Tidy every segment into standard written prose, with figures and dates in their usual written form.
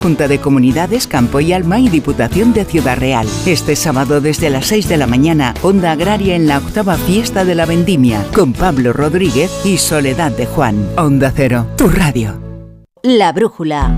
Junta de Comunidades, Campo y Alma y Diputación de Ciudad Real. Este sábado desde las 6 de la mañana, Onda Agraria en la 8ª Fiesta de la Vendimia, con Pablo Rodríguez y Soledad de Juan. Onda Cero, tu radio. La Brújula.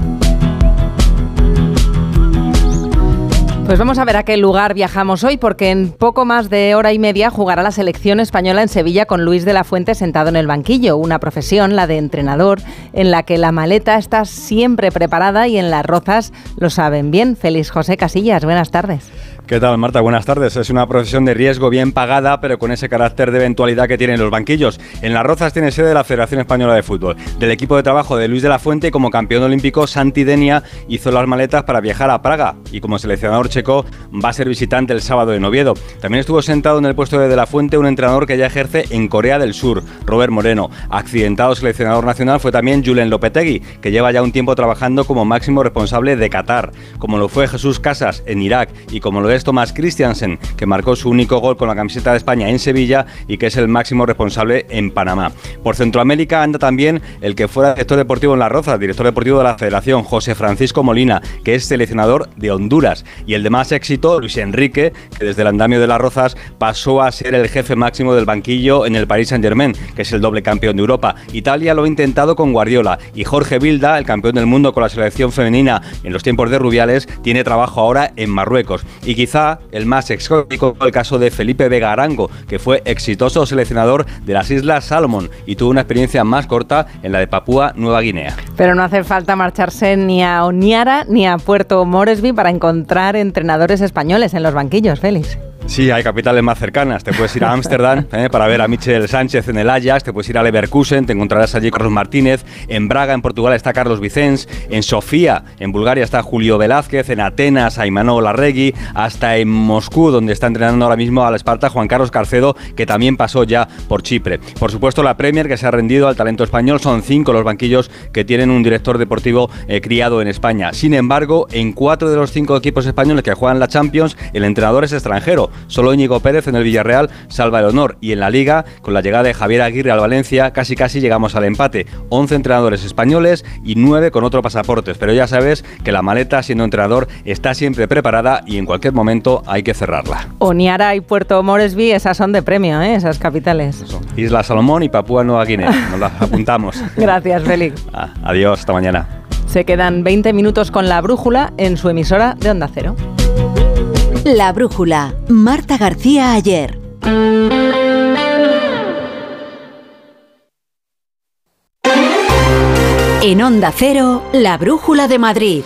Pues vamos a ver a qué lugar viajamos hoy, porque en poco más de hora y media jugará la selección española en Sevilla con Luis de la Fuente sentado en el banquillo. Una profesión, la de entrenador, en la que la maleta está siempre preparada y en Las Rozas lo saben bien. Félix José Casillas, buenas tardes. ¿Qué tal, Marta? Buenas tardes. Es una profesión de riesgo bien pagada, pero con ese carácter de eventualidad que tienen los banquillos. En Las Rozas tiene sede la Federación Española de Fútbol. Del equipo de trabajo de Luis de la Fuente, como campeón olímpico, Santi Denia hizo las maletas para viajar a Praga y como seleccionador checo va a ser visitante el sábado en Oviedo. También estuvo sentado en el puesto de la Fuente un entrenador que ya ejerce en Corea del Sur, Robert Moreno. Accidentado seleccionador nacional fue también Julen Lopetegui, que lleva ya un tiempo trabajando como máximo responsable de Qatar, como lo fue Jesús Casas en Irak y como lo es Thomas Christiansen, que marcó su único gol con la camiseta de España en Sevilla y que es el máximo responsable en Panamá. Por Centroamérica anda también el que fuera director deportivo en Las Rozas, director deportivo de la Federación, José Francisco Molina, que es seleccionador de Honduras, y el de más éxito, Luis Enrique, que desde el andamio de Las Rozas pasó a ser el jefe máximo del banquillo en el Paris Saint-Germain, que es el doble campeón de Europa. Italia lo ha intentado con Guardiola, y Jorge Vilda, el campeón del mundo con la selección femenina en los tiempos de Rubiales, tiene trabajo ahora en Marruecos. Y quizá el más exótico, el caso de Felipe Vega Arango, que fue exitoso seleccionador de las Islas Salomón y tuvo una experiencia más corta en la de Papúa Nueva Guinea. Pero no hace falta marcharse ni a Honiara ni a Puerto Moresby para encontrar entrenadores españoles en los banquillos, Félix. Sí, hay capitales más cercanas. Te puedes ir a Ámsterdam para ver a Michel Sánchez en el Ajax, te puedes ir a Leverkusen, te encontrarás allí Carlos Martínez, en Braga, en Portugal, está Carlos Vicens, en Sofía, en Bulgaria, está Julio Velázquez, en Atenas, a Imanol Arregui, hasta en Moscú, donde está entrenando ahora mismo al Esparta Juan Carlos Carcedo, que también pasó ya por Chipre. Por supuesto, la Premier, que se ha rendido al talento español, son 5 los banquillos que tienen un director deportivo criado en España. Sin embargo, en 4 de los 5 equipos españoles que juegan la Champions, el entrenador es extranjero. Solo Íñigo Pérez en el Villarreal salva el honor, y en la Liga, con la llegada de Javier Aguirre al Valencia, casi llegamos al empate. 11 entrenadores españoles y 9 con otro pasaportes, pero ya sabes que la maleta, siendo entrenador, está siempre preparada y en cualquier momento hay que cerrarla. Honiara y Puerto Moresby, esas son de premio, esas capitales. Eso. Isla Salomón y Papúa Nueva Guinea, nos las apuntamos. Gracias, Félix. Adiós, hasta mañana. Se quedan 20 minutos con La Brújula en su emisora de Onda Cero. La Brújula, Marta García Ayer. En Onda Cero, La Brújula de Madrid.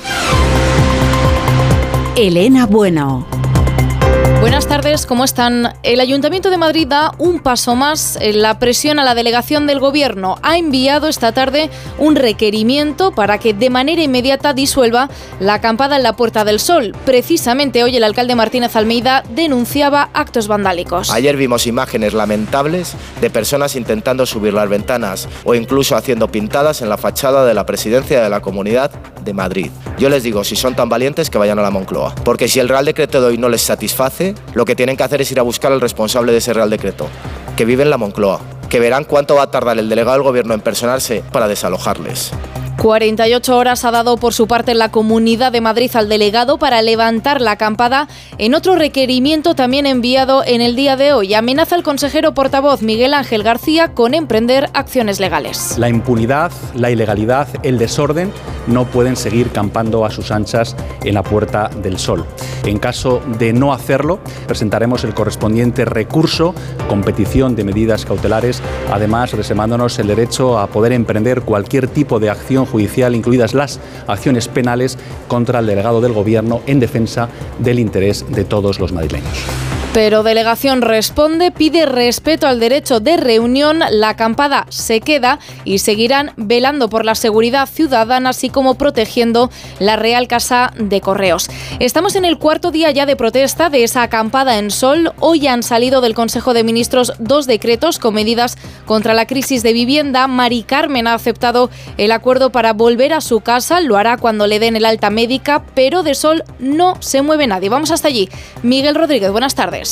Elena Bueno. Buenas tardes, ¿cómo están? El Ayuntamiento de Madrid da un paso más en la presión a la delegación del Gobierno. Ha enviado esta tarde un requerimiento para que de manera inmediata disuelva la acampada en la Puerta del Sol. Precisamente hoy el alcalde Martínez Almeida denunciaba actos vandálicos. Ayer vimos imágenes lamentables de personas intentando subir las ventanas o incluso haciendo pintadas en la fachada de la Presidencia de la Comunidad de Madrid. Yo les digo, si son tan valientes, que vayan a la Moncloa. Porque si el Real Decreto de hoy no les satisface, lo que tienen que hacer es ir a buscar al responsable de ese Real Decreto, que vive en la Moncloa, que verán cuánto va a tardar el delegado del Gobierno en personarse para desalojarles. 48 horas ha dado por su parte la Comunidad de Madrid al delegado para levantar la acampada en otro requerimiento también enviado en el día de hoy. Amenaza el consejero portavoz Miguel Ángel García con emprender acciones legales. La impunidad, la ilegalidad, el desorden no pueden seguir campando a sus anchas en la Puerta del Sol. En caso de no hacerlo, presentaremos el correspondiente recurso con petición de medidas cautelares, además reservándonos el derecho a poder emprender cualquier tipo de acción judicial, incluidas las acciones penales contra el delegado del Gobierno en defensa del interés de todos los madrileños. Pero Delegación responde, pide respeto al derecho de reunión, la acampada se queda y seguirán velando por la seguridad ciudadana, así como protegiendo la Real Casa de Correos. Estamos en el cuarto día ya de protesta de esa acampada en Sol. Hoy han salido del Consejo de Ministros 2 decretos con medidas contra la crisis de vivienda. Mari Carmen ha aceptado el acuerdo para volver a su casa, lo hará cuando le den el alta médica, pero de Sol no se mueve nadie. Vamos hasta allí. Miguel Rodríguez, buenas tardes.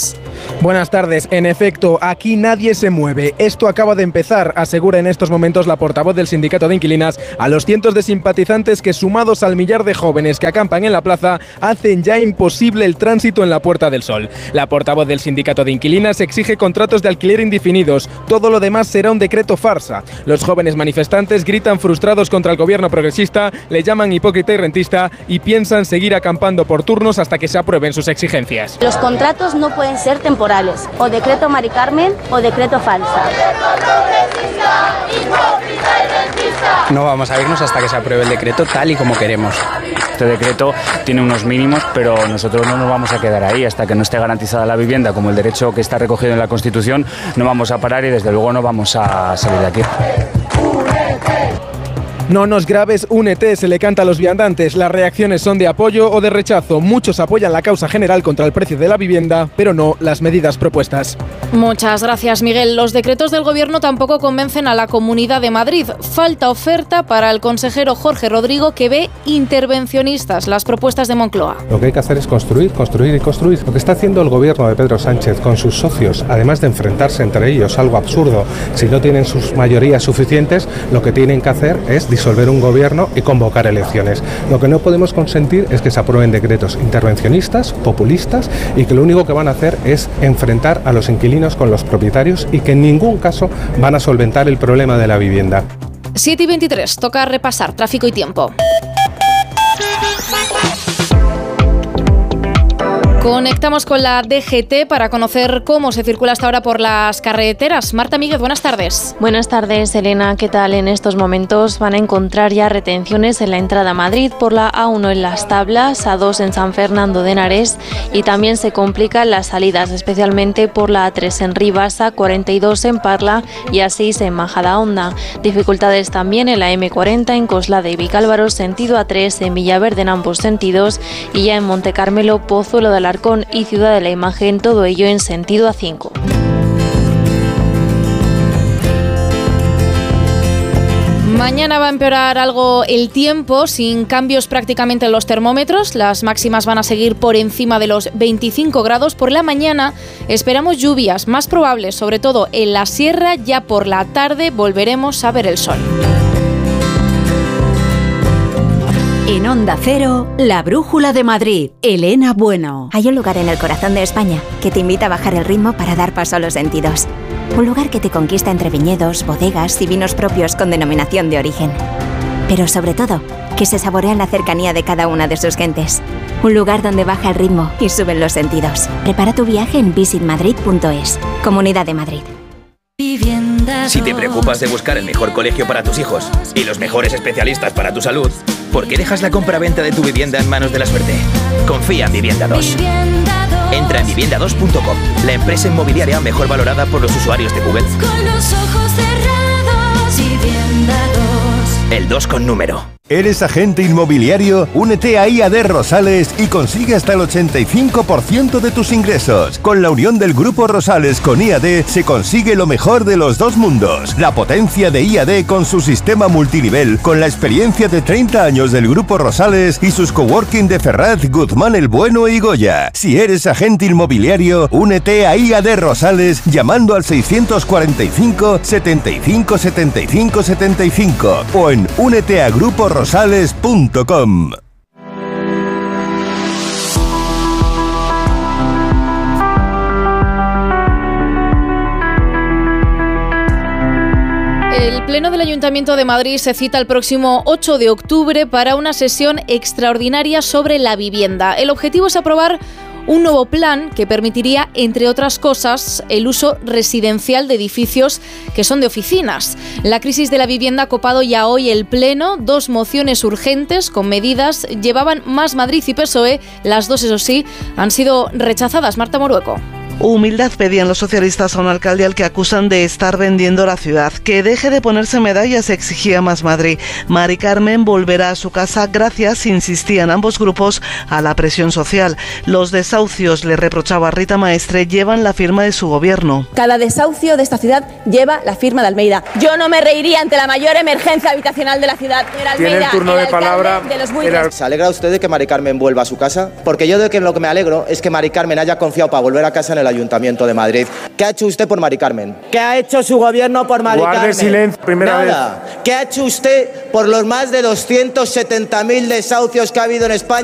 Buenas tardes. En efecto, aquí nadie se mueve. Esto acaba de empezar, asegura en estos momentos la portavoz del sindicato de inquilinas a los cientos de simpatizantes que, sumados al millar de jóvenes que acampan en la plaza, hacen ya imposible el tránsito en la Puerta del Sol. La portavoz del sindicato de inquilinas exige contratos de alquiler indefinidos. Todo lo demás será un decreto farsa. Los jóvenes manifestantes gritan frustrados contra el gobierno progresista, le llaman hipócrita y rentista y piensan seguir acampando por turnos hasta que se aprueben sus exigencias. Los contratos no pueden ser temporales, o decreto Mari Carmen o decreto falsa. No vamos a irnos hasta que se apruebe el decreto tal y como queremos. Este decreto tiene unos mínimos, pero nosotros no nos vamos a quedar ahí hasta que no esté garantizada la vivienda como el derecho que está recogido en la Constitución. No vamos a parar y desde luego no vamos a salir de aquí. No nos grabes, únete, se le canta a los viandantes. Las reacciones son de apoyo o de rechazo. Muchos apoyan la causa general contra el precio de la vivienda, pero no las medidas propuestas. Muchas gracias, Miguel. Los decretos del Gobierno tampoco convencen a la Comunidad de Madrid. Falta oferta para el consejero Jorge Rodrigo, que ve intervencionistas las propuestas de Moncloa. Lo que hay que hacer es construir, construir y construir. Lo que está haciendo el Gobierno de Pedro Sánchez con sus socios, además de enfrentarse entre ellos, algo absurdo, si no tienen sus mayorías suficientes, lo que tienen que hacer es disolver un gobierno y convocar elecciones. Lo que no podemos consentir es que se aprueben decretos intervencionistas, populistas, y que lo único que van a hacer es enfrentar a los inquilinos con los propietarios y que en ningún caso van a solventar el problema de la vivienda. 7:23, toca repasar tráfico y tiempo. Conectamos con la DGT para conocer cómo se circula hasta ahora por las carreteras. Marta Míguez, buenas tardes. Buenas tardes, Elena. ¿Qué tal? En estos momentos van a encontrar ya retenciones en la entrada a Madrid por la A1 en Las Tablas, A2 en San Fernando de Henares y también se complican las salidas, especialmente por la A3 en Rivas, A42 en Parla y A6 en Majadahonda. Dificultades también en la M40 en Coslada y Vicálvaro, sentido A3 en Villaverde en ambos sentidos y ya en Montecarmelo, Pozuelo de Alarcón y Ciudad de la Imagen, todo ello en sentido A5. Mañana va a empeorar algo el tiempo, sin cambios prácticamente en los termómetros. Las máximas van a seguir por encima de los 25 grados. Por la mañana esperamos lluvias más probables, sobre todo en la sierra. Ya por la tarde volveremos a ver el sol. En Onda Cero, la Brújula de Madrid, Elena Bueno. Hay un lugar en el corazón de España que te invita a bajar el ritmo para dar paso a los sentidos. Un lugar que te conquista entre viñedos, bodegas y vinos propios con denominación de origen. Pero sobre todo, que se saborea en la cercanía de cada una de sus gentes. Un lugar donde baja el ritmo y suben los sentidos. Prepara tu viaje en visitmadrid.es. Comunidad de Madrid. Si te preocupas de buscar el mejor colegio para tus hijos y los mejores especialistas para tu salud, ¿por qué dejas la compra-venta de tu vivienda en manos de la suerte? Confía en Vivienda 2. Entra en vivienda2.com, la empresa inmobiliaria mejor valorada por los usuarios de Google. Con los ojos cerrados, Vivienda 2. El 2 con número. ¿Eres agente inmobiliario? Únete a IAD Rosales y consigue hasta el 85% de tus ingresos. Con la unión del Grupo Rosales con IAD se consigue lo mejor de los dos mundos. La potencia de IAD con su sistema multinivel, con la experiencia de 30 años del Grupo Rosales y sus coworking de Ferraz, Guzmán el Bueno y Goya. Si eres agente inmobiliario, únete a IAD Rosales llamando al 645 75 75 75 o en úneteagruporosales.com. El Pleno del Ayuntamiento de Madrid se cita el próximo 8 de octubre para una sesión extraordinaria sobre la vivienda. El objetivo es aprobar un nuevo plan que permitiría, entre otras cosas, el uso residencial de edificios que son de oficinas. La crisis de la vivienda ha copado ya hoy el Pleno. 2 mociones urgentes con medidas llevaban Más Madrid y PSOE. Las dos, eso sí, han sido rechazadas. Marta Morueco. Humildad pedían los socialistas a un alcalde al que acusan de estar vendiendo la ciudad. Que deje de ponerse medallas, exigía Más Madrid. Mari Carmen volverá a su casa gracias, insistían ambos grupos, a la presión social. Los desahucios, le reprochaba Rita Maestre, llevan la firma de su gobierno. Cada desahucio de esta ciudad lleva la firma de Almeida. Yo no me reiría ante la mayor emergencia habitacional de la ciudad. Tiene el turno de palabra. ¿Se alegra usted de que Mari Carmen vuelva a su casa? Porque yo de que lo que me alegro es que Mari Carmen haya confiado para volver a casa en el el Ayuntamiento de Madrid. ¿Qué ha hecho usted por Mari Carmen? ¿Qué ha hecho su gobierno por Mari Carmen? Guarde silencio, primera vez. ¿Qué ha hecho usted por los más de 270.000 desahucios que ha habido en España?